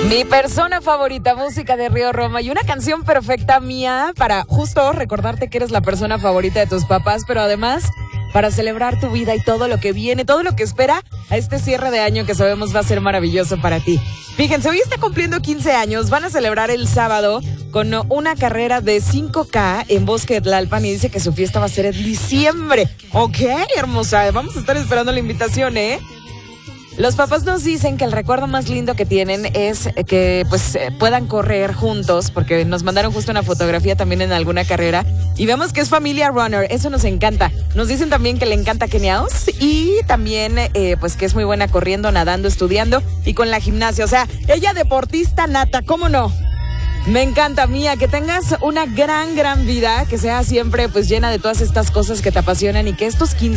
Mi persona favorita, música de Río Roma y una canción perfecta mía para justo recordarte que eres la persona favorita de tus papás, pero además para celebrar tu vida y todo lo que viene, todo lo que espera a este cierre de año que sabemos va a ser maravilloso para ti. Fíjense, hoy está cumpliendo 15 años, van a celebrar el sábado con una carrera de 5K en Bosque de Tlalpan y dice que su fiesta va a ser en diciembre. Ok, hermosa, vamos a estar esperando la invitación, ¿eh? Los papás nos dicen que el recuerdo más lindo que tienen es que pues puedan correr juntos, porque nos mandaron justo una fotografía también en alguna carrera y vemos que es familia runner, eso nos encanta. Nos dicen también que le encanta Keniaos y también pues que es muy buena corriendo, nadando, estudiando y con la gimnasia, o sea, ella deportista nata, ¿cómo no? Me encanta, Mía, que tengas una gran vida, que sea siempre pues llena de todas estas cosas que te apasionan y que estos 15